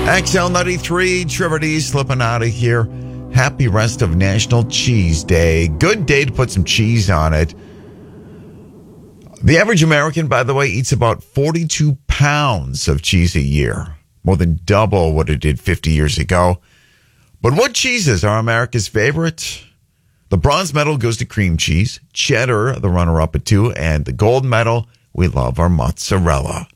XL93, Trevor D slipping out of here. Happy rest of National Cheese Day. Good day to put some cheese on it. The average American, by the way, eats about 42 pounds of cheese a year, more than double what it did 50 years ago. But what cheeses are America's favorite? The bronze medal goes to cream cheese, cheddar, the runner-up at 2, and the gold medal, we love our mozzarella.